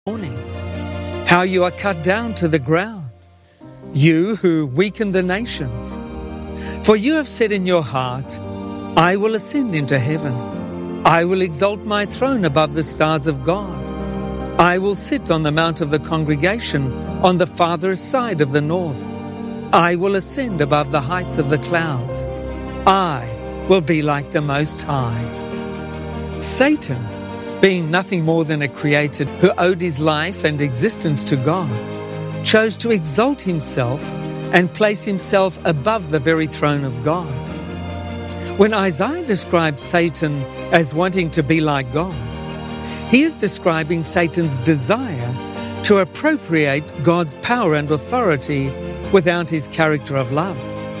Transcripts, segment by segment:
morning, how you are cut down to the ground, you who weaken the nations. For you have said in your heart, I will ascend into heaven. I will exalt my throne above the stars of God. I will sit on the mount of the congregation on the farthest side of the north. I will ascend above the heights of the clouds. I will be like the Most High. Satan, being nothing more than a created who owed his life and existence to God, chose to exalt himself and place himself above the very throne of God. When Isaiah describes Satan as wanting to be like God, he is describing Satan's desire to appropriate God's power and authority without his character of love.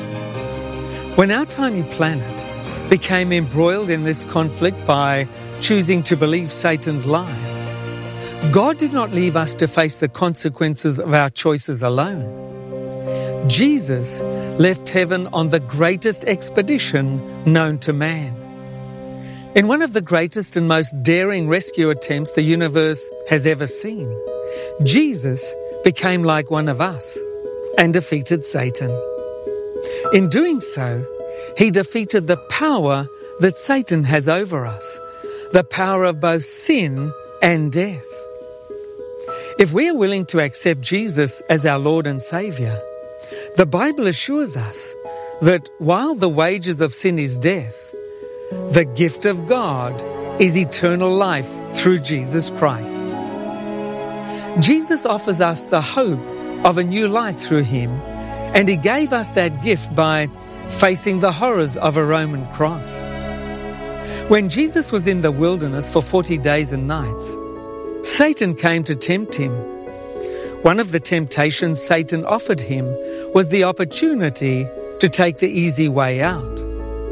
When our tiny planet became embroiled in this conflict by choosing to believe Satan's lies, God did not leave us to face the consequences of our choices alone. Jesus left heaven on the greatest expedition known to man. In one of the greatest and most daring rescue attempts the universe has ever seen, Jesus became like one of us and defeated Satan. In doing so, he defeated the power that Satan has over us, the power of both sin and death. If we are willing to accept Jesus as our Lord and Saviour, the Bible assures us that while the wages of sin is death, the gift of God is eternal life through Jesus Christ. Jesus offers us the hope of a new life through him, and he gave us that gift by facing the horrors of a Roman cross. When Jesus was in the wilderness for 40 days and nights, Satan came to tempt him. One of the temptations Satan offered him was the opportunity to take the easy way out.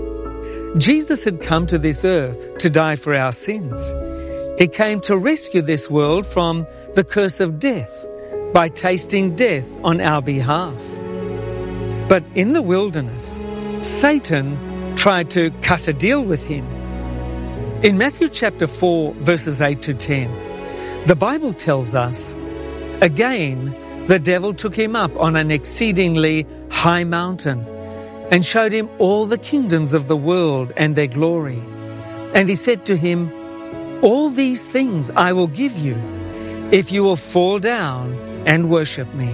Jesus had come to this earth to die for our sins. He came to rescue this world from the curse of death by tasting death on our behalf. But in the wilderness, Satan tried to cut a deal with him. In Matthew chapter 4, verses 8 to 10, the Bible tells us, again, the devil took him up on an exceedingly high mountain and showed him all the kingdoms of the world and their glory. And he said to him, all these things I will give you if you will fall down and worship me.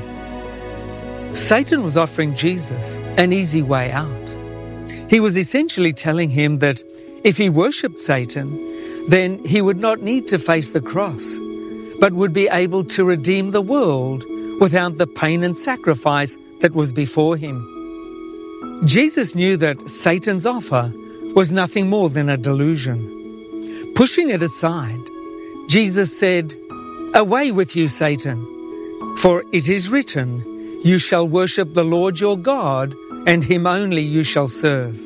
Satan was offering Jesus an easy way out. He was essentially telling him that if he worshipped Satan, then he would not need to face the cross, but would be able to redeem the world without the pain and sacrifice that was before him. Jesus knew that Satan's offer was nothing more than a delusion. Pushing it aside, Jesus said, away with you, Satan, for it is written, you shall worship the Lord your God, and him only you shall serve.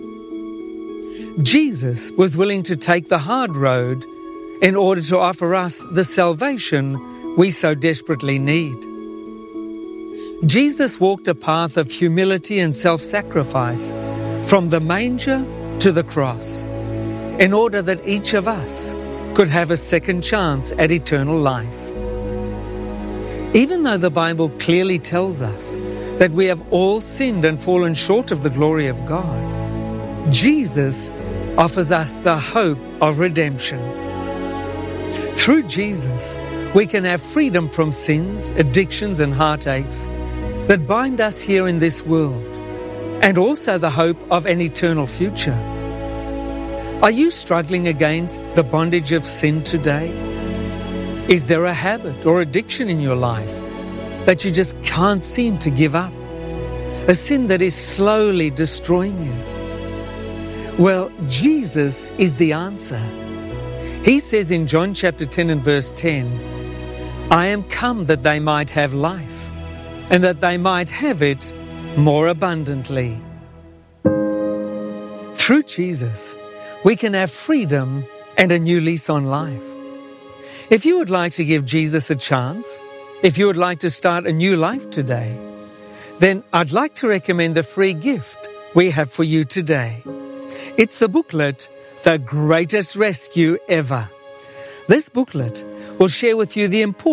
Jesus was willing to take the hard road in order to offer us the salvation we so desperately need. Jesus walked a path of humility and self-sacrifice from the manger to the cross in order that each of us could have a second chance at eternal life. Even though the Bible clearly tells us that we have all sinned and fallen short of the glory of God, Jesus offers us the hope of redemption. Through Jesus, we can have freedom from sins, addictions, and heartaches that bind us here in this world, and also the hope of an eternal future. Are you struggling against the bondage of sin today? Is there a habit or addiction in your life that you just can't seem to give up? A sin that is slowly destroying you? Well, Jesus is the answer. He says in John chapter 10 and verse 10, I am come that they might have life, and that they might have it more abundantly. Through Jesus, we can have freedom and a new lease on life. If you would like to give Jesus a chance, if you would like to start a new life today, then I'd like to recommend the free gift we have for you today. It's the booklet, The Greatest Rescue Ever. This booklet will share with you the importance